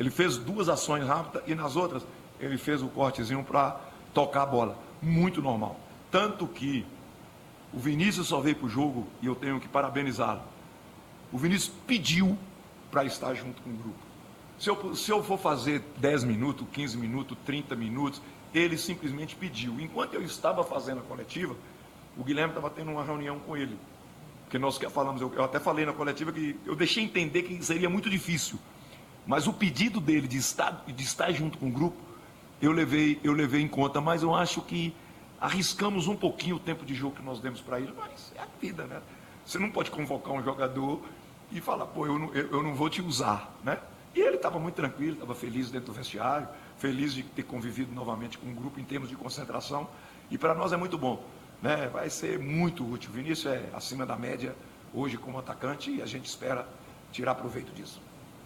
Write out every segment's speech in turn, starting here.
Ele fez 2 ações rápidas e nas outras ele fez o cortezinho para tocar a bola. Muito normal. Tanto que o Vinícius só veio para o jogo e eu tenho que parabenizá-lo. O Vinícius pediu para estar junto com o grupo. Se eu for fazer 10 minutos, 15 minutos, 30 minutos, ele simplesmente pediu. Enquanto eu estava fazendo a coletiva, o Guilherme estava tendo uma reunião com ele. Porque nós falamos, eu até falei na coletiva que eu deixei entender que seria muito difícil. Mas o pedido dele de estar junto com o grupo, eu levei em conta. Mas eu acho que arriscamos um pouquinho o tempo de jogo que nós demos para ele. Mas é a vida, né? Você não pode convocar um jogador e falar, pô, eu não vou te usar, né? E ele estava muito tranquilo, estava feliz dentro do vestiário, feliz de ter convivido novamente com o grupo em termos de concentração. E para nós é muito bom, né? Vai ser muito útil. O Vinícius é acima da média hoje como atacante e a gente espera tirar proveito disso.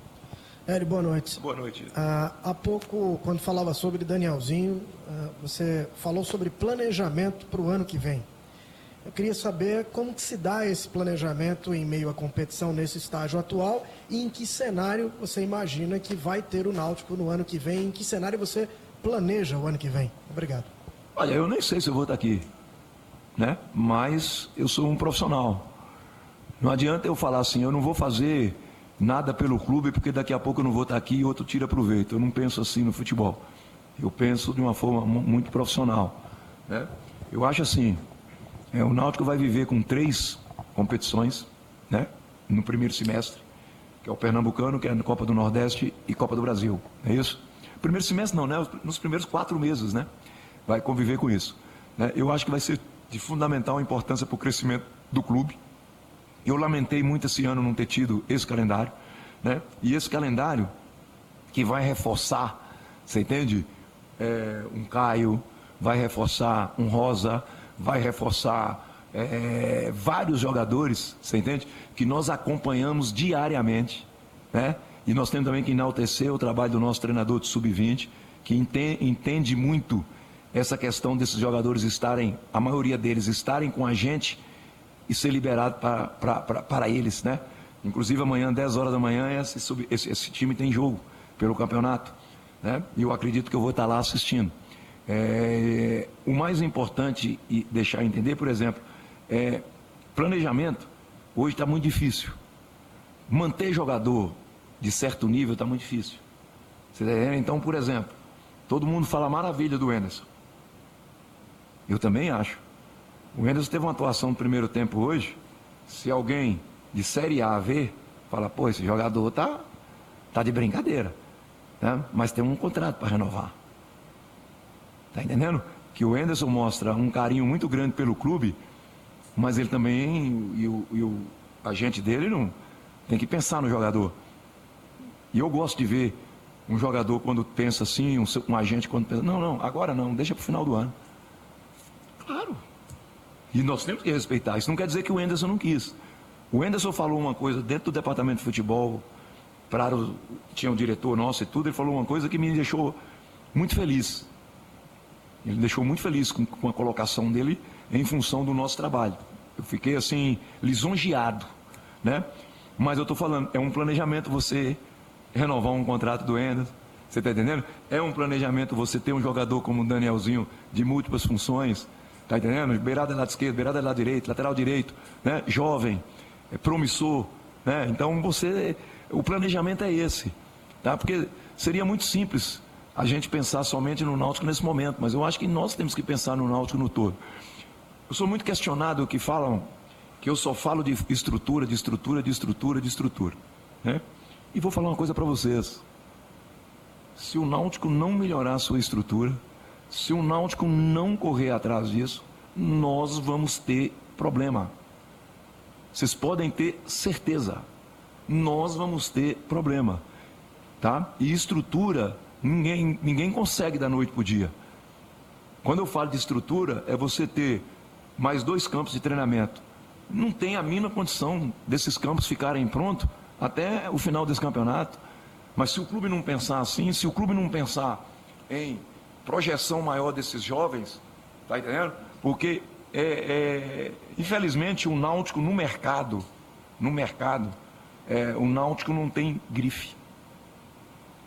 Hélio, boa noite. Boa noite. Há pouco, quando falava sobre Danielzinho, você falou sobre planejamento para o ano que vem. Eu queria saber como que se dá esse planejamento em meio à competição nesse estágio atual e em que cenário você imagina que vai ter o Náutico no ano que vem, em que cenário você planeja o ano que vem. Obrigado. Olha, eu nem sei se eu vou estar aqui, né? Mas eu sou um profissional. Não adianta eu falar assim, eu não vou fazer nada pelo clube porque daqui a pouco eu não vou estar aqui e outro tira proveito. Eu não penso assim no futebol. Eu penso de uma forma muito profissional, né? Eu acho assim, o Náutico vai viver com 3 competições, né? No primeiro semestre, que é o Pernambucano, que é a Copa do Nordeste e Copa do Brasil, não é isso? Primeiro semestre não, né? Nos primeiros 4 meses, né? Vai conviver com isso, né? Eu acho que vai ser de fundamental importância para o crescimento do clube. Eu lamentei muito esse ano não ter tido esse calendário, né? E esse calendário que vai reforçar, você entende? Um Caio, vai reforçar um Rosa, vai reforçar vários jogadores, você entende? Que nós acompanhamos diariamente, né? E nós temos também que enaltecer o trabalho do nosso treinador de sub-20, que entende muito essa questão desses jogadores estarem, a maioria deles estarem com a gente e ser liberado para eles, né? Inclusive amanhã, 10 horas da manhã, esse time tem jogo pelo campeonato, né? E eu acredito que eu vou estar lá assistindo. O mais importante e deixar entender, por exemplo, planejamento hoje está muito difícil. Manter jogador de certo nível está muito difícil. Então, por exemplo, todo mundo fala maravilha do Wenderson. Eu também acho. O Wenderson teve uma atuação no primeiro tempo hoje. Se alguém de Série A ver, fala, pô, esse jogador tá de brincadeira, né? Mas tem um contrato para renovar. Tá entendendo? Que o Wenderson mostra um carinho muito grande pelo clube, mas ele também, e o agente dele não tem que pensar no jogador. E eu gosto de ver um jogador quando pensa assim, um agente quando pensa, não, agora não, deixa para o final do ano. Claro. E nós temos que respeitar. Isso não quer dizer que o Wenderson não quis. O Wenderson falou uma coisa dentro do departamento de futebol, tinha um diretor nosso e tudo, ele falou uma coisa que me deixou muito feliz. Ele me deixou muito feliz com a colocação dele em função do nosso trabalho. Eu fiquei assim, lisonjeado, né? Mas eu estou falando, é um planejamento você renovar um contrato do Wenderson, você está entendendo? É um planejamento você ter um jogador como o Danielzinho de múltiplas funções, está entendendo? Beirada lado esquerdo, beirada lado direito, lateral direito, né? Jovem, promissor, né? Então o planejamento é esse, tá? Porque seria muito simples a gente pensar somente no Náutico nesse momento, mas eu acho que nós temos que pensar no Náutico no todo. Eu sou muito questionado que falam que eu só falo de estrutura, né? E vou falar uma coisa para vocês. Se o Náutico não melhorar a sua estrutura, se o Náutico não correr atrás disso, nós vamos ter problema. Vocês podem ter certeza. Nós vamos ter problema, tá? E estrutura, ninguém consegue da noite para o dia. Quando eu falo de estrutura, é você ter mais 2 campos de treinamento. Não tem a mínima condição desses campos ficarem prontos até o final desse campeonato. Mas se o clube não pensar assim, se o clube não pensar em projeção maior desses jovens, tá entendendo? Porque, infelizmente, o Náutico no mercado, o Náutico não tem grife.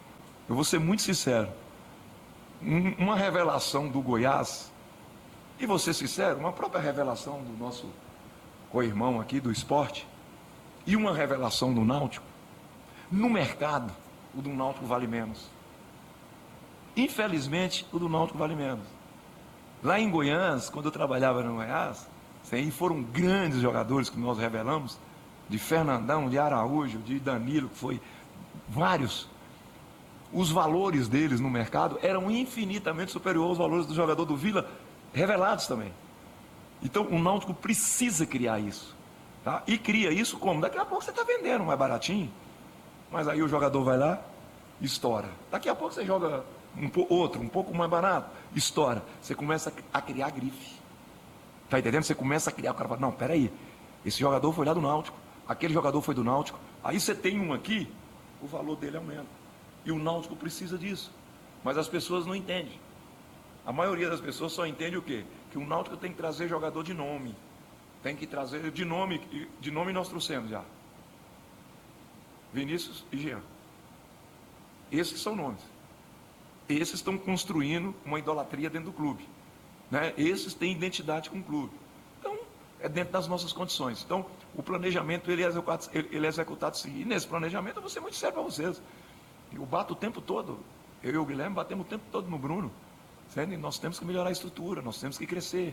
eu vou ser muito sincero, uma revelação do Goiás, e vou ser sincero, uma própria revelação do nosso co-irmão aqui do esporte, e uma revelação do Náutico, no mercado, o do Náutico vale menos. Infelizmente, o do Náutico vale menos. Lá em Goiás, quando eu trabalhava no Goiás, e foram grandes jogadores que nós revelamos, de Fernandão, de Araújo, de Danilo, que foi vários. Os valores deles no mercado eram infinitamente superiores aos valores do jogador do Vila, revelados também. Então, o Náutico precisa criar isso. Tá? E cria isso como? Daqui a pouco você está vendendo mais baratinho, mas aí o jogador vai lá, estoura. Daqui a pouco você joga outro, um pouco mais barato, estoura. Você começa a criar grife. Está entendendo? Você começa a criar, o cara fala, não, peraí, esse jogador foi lá do Náutico, aquele jogador foi do Náutico, aí você tem um aqui, o valor dele aumenta. E o Náutico precisa disso. Mas as pessoas não entendem. A maioria das pessoas só entende o quê? Que o Náutico tem que trazer jogador de nome. Tem que trazer de nome nós trouxemos já. Vinícius e Jean. Esses são nomes. Esses estão construindo uma idolatria dentro do clube. Né? Esses têm identidade com o clube. Então, é dentro das nossas condições. Então, o planejamento ele é executado sim. E nesse planejamento, eu vou ser muito sério para vocês. Eu bato o tempo todo, eu e o Guilherme batemos o tempo todo no Bruno. Certo? E nós temos que melhorar a estrutura, nós temos que crescer.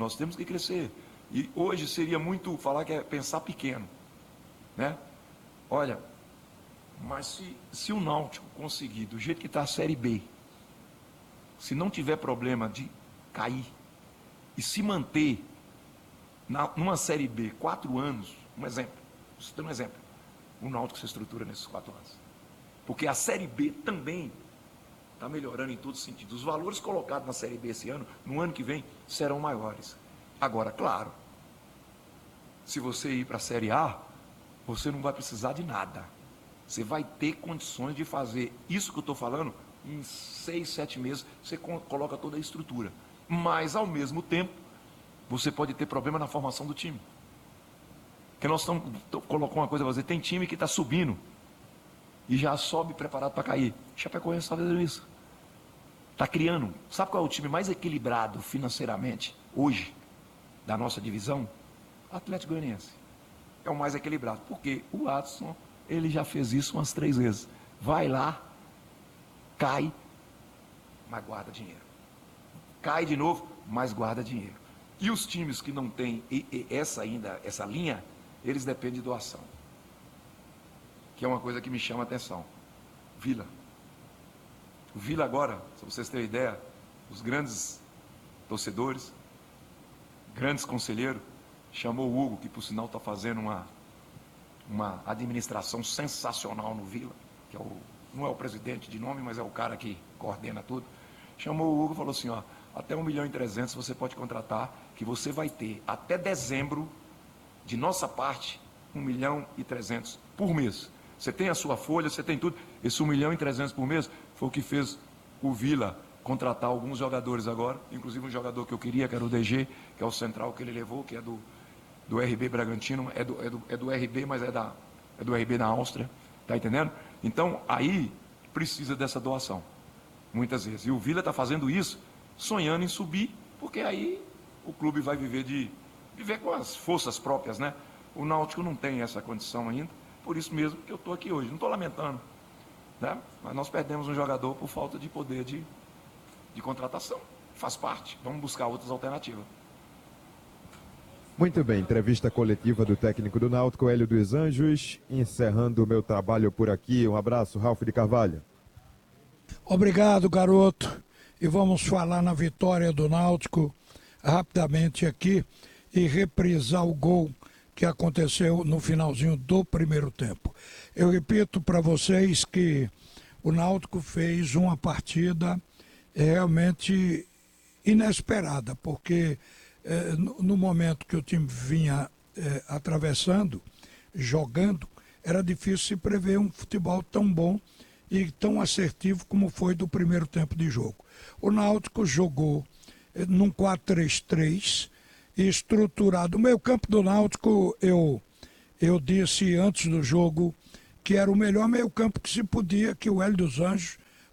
E hoje seria muito falar que é pensar pequeno. Né? Olha, mas se o Náutico conseguir, do jeito que está a Série B, se não tiver problema de cair e se manter numa Série B 4 anos, um exemplo, o Náutico se estrutura nesses 4 anos. Porque a Série B também está melhorando em todos os sentidos. Os valores colocados na Série B esse ano, no ano que vem, serão maiores. Agora, claro, se você ir para a Série A, você não vai precisar de nada. Você vai ter condições de fazer isso que eu estou falando em 6, 7 meses, você coloca toda a estrutura. Mas, ao mesmo tempo, você pode ter problema na formação do time. Porque nós colocando uma coisa para você, tem time que está subindo e já sobe preparado para cair. Chapecoense está fazendo isso. Está criando. Sabe qual é o time mais equilibrado financeiramente hoje da nossa divisão? Atlético Goianiense. É o mais equilibrado. Porque o Adson, ele já fez isso umas 3 vezes. Vai lá, cai, mas guarda dinheiro. Cai de novo, mas guarda dinheiro. E os times que não têm essa linha, eles dependem de doação. Que é uma coisa que me chama a atenção. Vila. O Vila agora, se vocês terem ideia, os grandes torcedores, grandes conselheiros, chamou o Hugo, que por sinal está fazendo uma administração sensacional no Vila, que não é o presidente de nome, mas é o cara que coordena tudo. Chamou o Hugo e falou assim, ó, até 1.300.000 você pode contratar, que você vai ter até dezembro, de nossa parte, 1.300.000 por mês. Você tem a sua folha, você tem tudo. Esse 1.300.000 por mês foi o que fez o Vila contratar alguns jogadores agora, inclusive um jogador que eu queria, que era o DG, que é o central que ele levou, que é do RB Bragantino, é do RB, mas é do RB da Áustria, tá entendendo? Então, aí precisa dessa doação, muitas vezes. E o Vila está fazendo isso, sonhando em subir, porque aí o clube vai viver com as forças próprias, né? O Náutico não tem essa condição ainda, por isso mesmo que eu estou aqui hoje. Não estou lamentando, né? Mas nós perdemos um jogador por falta de poder de contratação. Faz parte. Vamos buscar outras alternativas. Muito bem, entrevista coletiva do técnico do Náutico, Hélio dos Anjos. Encerrando o meu trabalho por aqui. Um abraço, Ralf de Carvalho. Obrigado, garoto. E vamos falar na vitória do Náutico rapidamente aqui e reprisar o gol que aconteceu no finalzinho do primeiro tempo. Eu repito para vocês que o Náutico fez uma partida realmente inesperada, porque no momento que o time vinha atravessando, jogando, era difícil se prever um futebol tão bom e tão assertivo como foi do primeiro tempo de jogo. O Náutico jogou num 4-3-3, estruturado. O meio-campo do Náutico, eu disse antes do jogo que era o melhor meio-campo que se podia, que o Hélio dos Anjos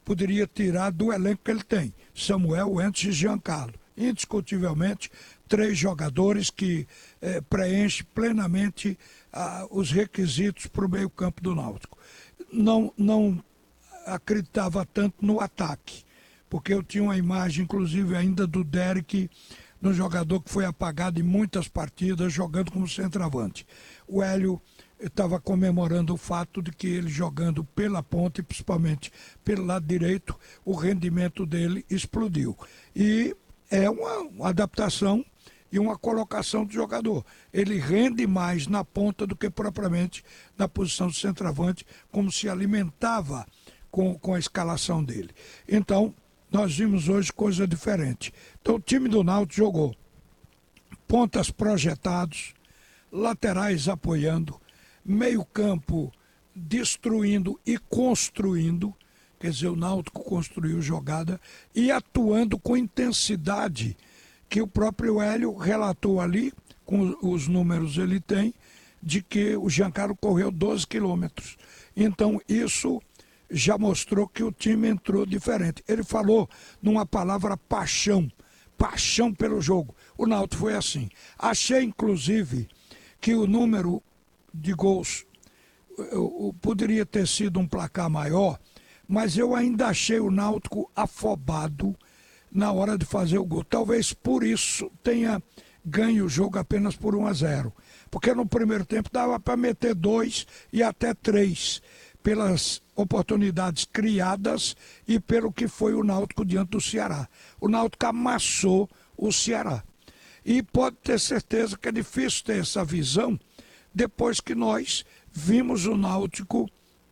poderia tirar do elenco que ele tem, Samuel, Wentz e Giancarlo. Indiscutivelmente, 3 jogadores que preenchem plenamente os requisitos para o meio-campo do Náutico. Não acreditava tanto no ataque, porque eu tinha uma imagem, inclusive, ainda do Derek, um jogador que foi apagado em muitas partidas, jogando como centroavante. O Hélio estava comemorando o fato de que ele jogando pela ponta, principalmente pelo lado direito, o rendimento dele explodiu. E é uma adaptação e uma colocação do jogador. Ele rende mais na ponta do que propriamente na posição de centroavante, como se alimentava com a escalação dele. Então, nós vimos hoje coisa diferente. Então, o time do Náutico jogou pontas projetados, laterais apoiando, meio-campo destruindo e construindo, quer dizer, o Náutico construiu jogada e atuando com intensidade, que o próprio Hélio relatou ali, com os números ele tem, de que o Giancarlo correu 12 quilômetros. Então, isso já mostrou que o time entrou diferente. Ele falou numa palavra paixão pelo jogo. O Náutico foi assim. Achei, inclusive, que o número de gols poderia ter sido um placar maior, mas eu ainda achei o Náutico afobado na hora de fazer o gol. Talvez por isso tenha ganho o jogo apenas por 1-0. Porque no primeiro tempo dava para meter 2 e até 3, pelas oportunidades criadas e pelo que foi o Náutico diante do Ceará. O Náutico amassou o Ceará. E pode ter certeza que é difícil ter essa visão depois que nós vimos o Náutico,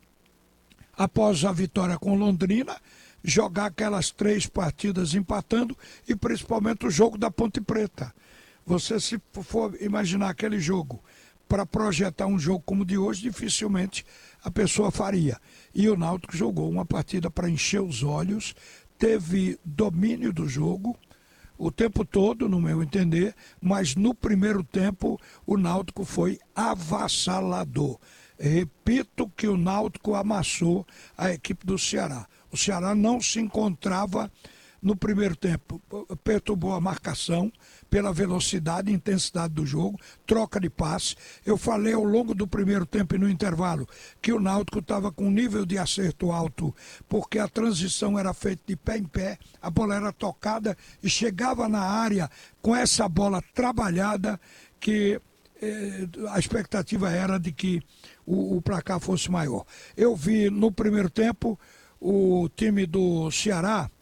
após a vitória com Londrina, jogar aquelas 3 partidas empatando e principalmente o jogo da Ponte Preta. Você, se for imaginar aquele jogo para projetar um jogo como o de hoje, dificilmente a pessoa faria. E o Náutico jogou uma partida para encher os olhos, teve domínio do jogo o tempo todo, no meu entender, mas no primeiro tempo o Náutico foi avassalador. Repito que o Náutico amassou a equipe do Ceará. O Ceará não se encontrava no primeiro tempo, perturbou a marcação pela velocidade e intensidade do jogo, troca de passe. Eu falei ao longo do primeiro tempo e no intervalo que o Náutico estava com um nível de acerto alto, porque a transição era feita de pé em pé, a bola era tocada e chegava na área com essa bola trabalhada, que a expectativa era de que o placar fosse maior. Eu vi no primeiro tempo o time do Ceará,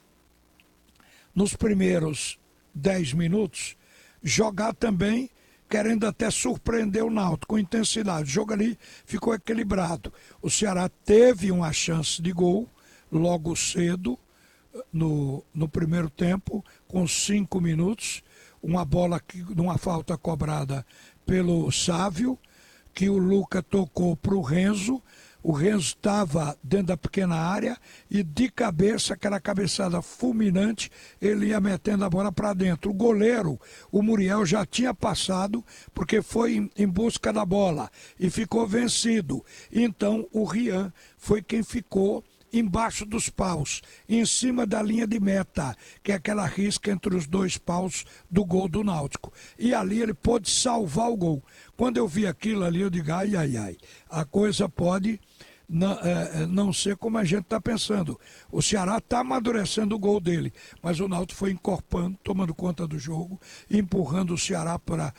nos primeiros 10 minutos, jogar também, querendo até surpreender o Náutico com intensidade. O jogo ali ficou equilibrado. O Ceará teve uma chance de gol logo cedo, no primeiro tempo, com 5 minutos, uma bola, numa falta cobrada pelo Sávio, que o Luca tocou para o Renzo. O Renzo estava dentro da pequena área e de cabeça, aquela cabeçada fulminante, ele ia metendo a bola para dentro. O goleiro, o Muriel, já tinha passado porque foi em busca da bola e ficou vencido. Então o Rian foi quem ficou embaixo dos paus, em cima da linha de meta, que é aquela risca entre os 2 paus do gol do Náutico. E ali ele pôde salvar o gol. Quando eu vi aquilo ali, eu digo, ai, a coisa pode não ser como a gente está pensando. O Ceará está amadurecendo o gol dele, mas o Náutico foi encorpando, tomando conta do jogo, empurrando o Ceará para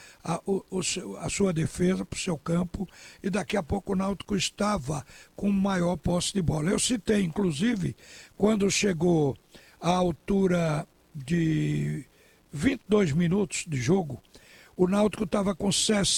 a sua defesa, para o seu campo, e daqui a pouco o Náutico estava com maior posse de bola. Eu citei, inclusive, quando chegou à altura de 22 minutos de jogo, o Náutico estava com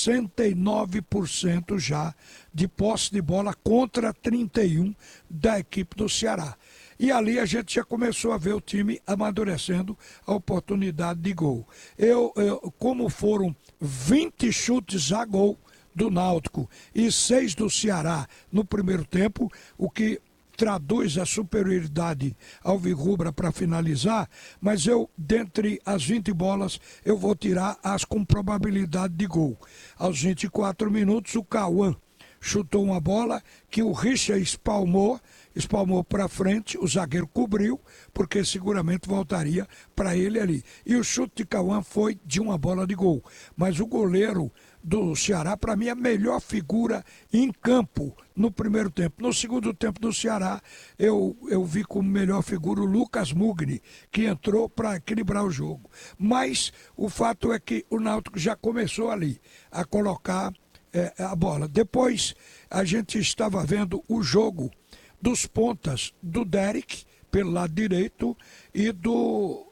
69% já de posse de bola contra 31% da equipe do Ceará. E ali a gente já começou a ver o time amadurecendo a oportunidade de gol. Como foram 20 chutes a gol do Náutico e 6 do Ceará no primeiro tempo, o que traduz a superioridade alvirrubra para finalizar, mas dentre as 20 bolas, eu vou tirar as com probabilidade de gol. Aos 24 minutos, o Cauã chutou uma bola que o Richard espalmou espalmou para frente, o zagueiro cobriu, porque seguramente voltaria para ele ali. E o chute de Cauã foi de uma bola de gol. Mas o goleiro do Ceará, para mim, é a melhor figura em campo no primeiro tempo. No segundo tempo do Ceará, eu vi como melhor figura o Lucas Mugni, que entrou para equilibrar o jogo. Mas o fato é que o Náutico já começou ali a colocar a bola. Depois, a gente estava vendo o jogo dos pontas do Derek, pelo lado direito, e do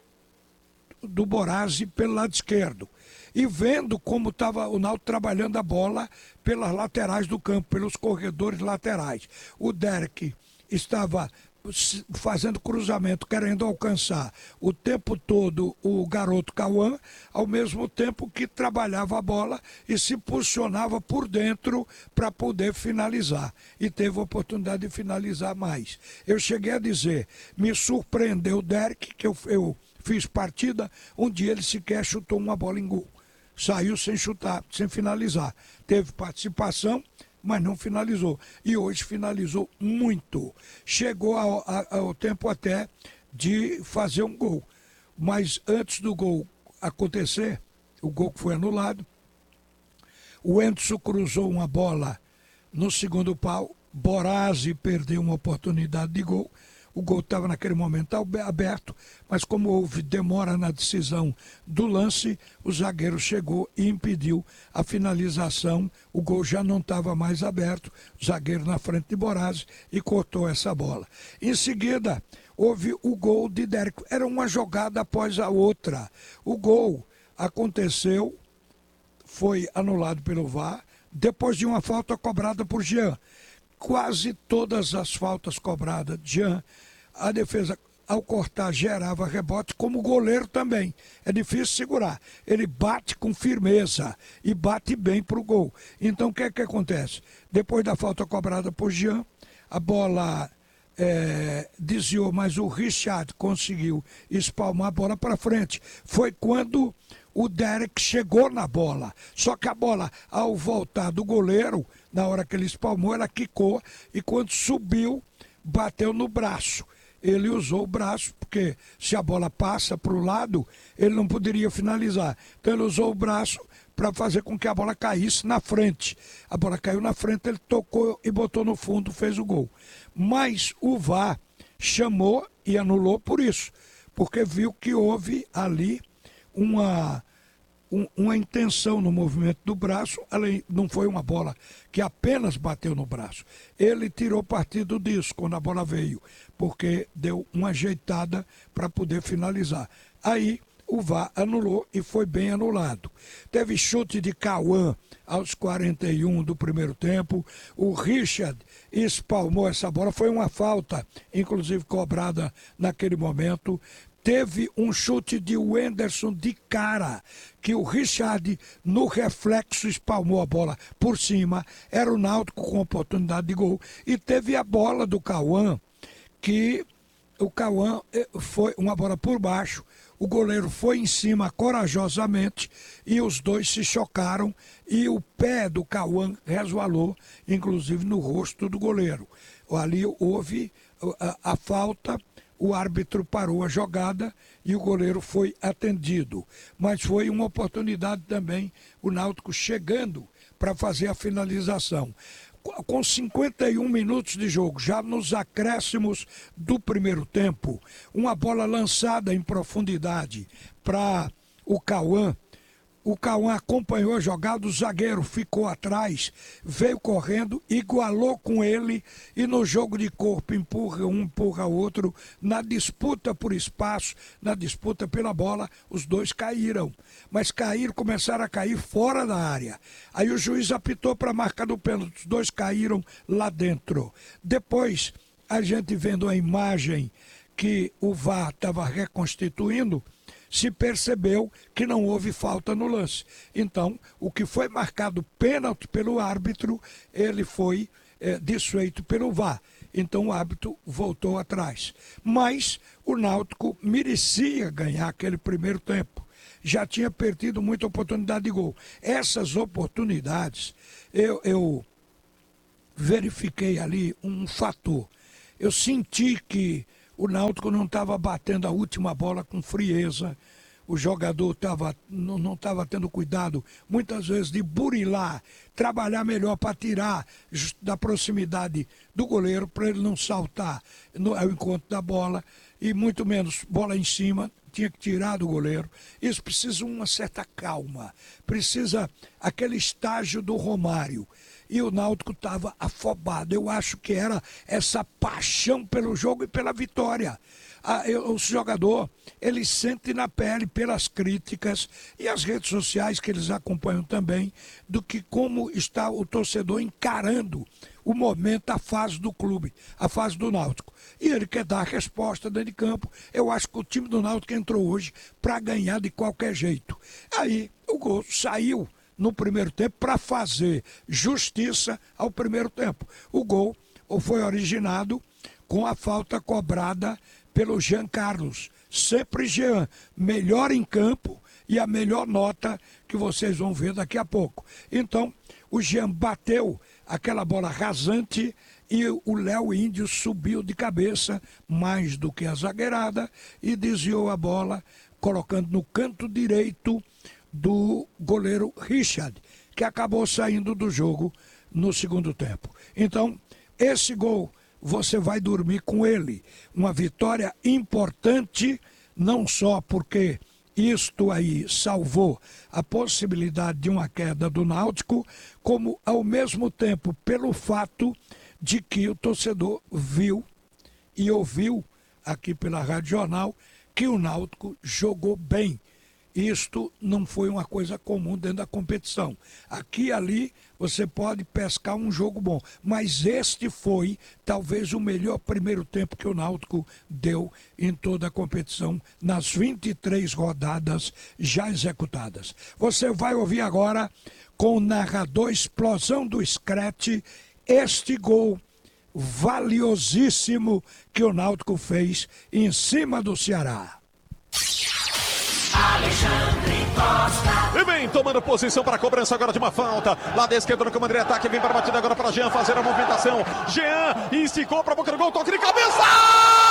Borazzi pelo lado esquerdo. E vendo como estava o Náutico trabalhando a bola pelas laterais do campo, pelos corredores laterais. O Derek estava fazendo cruzamento, querendo alcançar o tempo todo o garoto Cauã, ao mesmo tempo que trabalhava a bola e se posicionava por dentro para poder finalizar. E teve a oportunidade de finalizar mais. Eu cheguei a dizer, me surpreendeu o Derek, que eu fiz partida, um dia ele sequer chutou uma bola em gol. Saiu sem chutar, sem finalizar. Teve participação, mas não finalizou. E hoje finalizou muito. Chegou ao tempo até de fazer um gol. Mas antes do gol acontecer, o gol que foi anulado, o Enderson cruzou uma bola no segundo pau, Borazzi perdeu uma oportunidade de gol. O gol estava naquele momento aberto, mas como houve demora na decisão do lance, o zagueiro chegou e impediu a finalização. O gol já não estava mais aberto, o zagueiro na frente de Borazzi e cortou essa bola. Em seguida, houve o gol de Derek. Era uma jogada após a outra. O gol aconteceu, foi anulado pelo VAR, depois de uma falta cobrada por Jean. Quase todas as faltas cobradas de Jean, a defesa, ao cortar, gerava rebote, como o goleiro também. É difícil segurar. Ele bate com firmeza e bate bem para o gol. Então, o que é que acontece? Depois da falta cobrada por Jean, a bola desviou, mas o Richard conseguiu espalmar a bola para frente. Foi quando o Derek chegou na bola. Só que a bola, ao voltar do goleiro, na hora que ele espalmou, ela quicou e quando subiu, bateu no braço. Ele usou o braço, porque se a bola passa para o lado, ele não poderia finalizar. Então ele usou o braço para fazer com que a bola caísse na frente. A bola caiu na frente, ele tocou e botou no fundo, fez o gol. Mas o VAR chamou e anulou por isso, porque viu que houve ali uma intenção no movimento do braço, além, não foi uma bola que apenas bateu no braço. Ele tirou partido disso quando a bola veio, porque deu uma ajeitada para poder finalizar. Aí o VAR anulou e foi bem anulado. Teve chute de Cauã aos 41 do primeiro tempo. O Richard espalmou essa bola, foi uma falta, inclusive cobrada naquele momento. Teve um chute de Wenderson de cara, que o Richard, no reflexo, espalmou a bola por cima. Era o Náutico com oportunidade de gol. E teve a bola do Cauã, que o Cauã foi uma bola por baixo. O goleiro foi em cima corajosamente e os dois se chocaram e o pé do Cauã resvalou, inclusive no rosto do goleiro. Ali houve a falta. O árbitro parou a jogada e o goleiro foi atendido. Mas foi uma oportunidade também, o Náutico chegando para fazer a finalização. Com 51 minutos de jogo, já nos acréscimos do primeiro tempo, uma bola lançada em profundidade para o Cauã. O Cauã acompanhou a jogada, o zagueiro ficou atrás, veio correndo, igualou com ele e no jogo de corpo empurra um, empurra outro, na disputa por espaço, na disputa pela bola, os dois caíram. Mas começaram a cair fora da área. Aí o juiz apitou para a marca do pênalti, os dois caíram lá dentro. Depois, a gente vendo a imagem que o VAR estava reconstituindo, se percebeu que não houve falta no lance. Então, o que foi marcado pênalti pelo árbitro, ele foi desfeito pelo VAR. Então, o árbitro voltou atrás. Mas o Náutico merecia ganhar aquele primeiro tempo. Já tinha perdido muita oportunidade de gol. Essas oportunidades, eu verifiquei ali um fator. eu senti que o Náutico não estava batendo a última bola com frieza. O jogador não estava tendo cuidado, muitas vezes, de burilar, trabalhar melhor para tirar da proximidade do goleiro, para ele não saltar ao encontro da bola, e muito menos bola em cima, tinha que tirar do goleiro. Isso precisa uma certa calma, precisa aquele estágio do Romário. E o Náutico estava afobado. Eu acho que era essa paixão pelo jogo e pela vitória. O jogador, ele sente na pele pelas críticas e as redes sociais que eles acompanham também, do que como está o torcedor encarando o momento, a fase do clube, a fase do Náutico. E ele quer dar a resposta dentro de campo. Eu acho que o time do Náutico entrou hoje para ganhar de qualquer jeito. Aí o gol saiu no primeiro tempo para fazer justiça ao primeiro tempo. O gol foi originado com a falta cobrada pelo Jean Carlos. Sempre Jean, melhor em campo e a melhor nota que vocês vão ver daqui a pouco. Então, o Jean bateu aquela bola rasante e o Léo Índio subiu de cabeça, mais do que a zagueirada, e desviou a bola, colocando no canto direito do goleiro Richard, que acabou saindo do jogo no segundo tempo. Então, esse gol, você vai dormir com ele. Uma vitória importante, não só porque isto aí salvou a possibilidade de uma queda do Náutico, como ao mesmo tempo pelo fato de que o torcedor viu e ouviu aqui pela Rádio Jornal que o Náutico jogou bem. Isto não foi uma coisa comum dentro da competição. Aqui e ali você pode pescar um jogo bom, mas este foi talvez o melhor primeiro tempo que o Náutico deu em toda a competição, nas 23 rodadas já executadas. Você vai ouvir agora, com o narrador Explosão do Scratch, este gol valiosíssimo que o Náutico fez em cima do Ceará. Alexandre Costa. E vem tomando posição para a cobrança agora de uma falta. Lado esquerdo no comando de ataque. Vem para a batida agora para Jean fazer a movimentação. Jean esticou para a boca do gol. Toque de cabeça!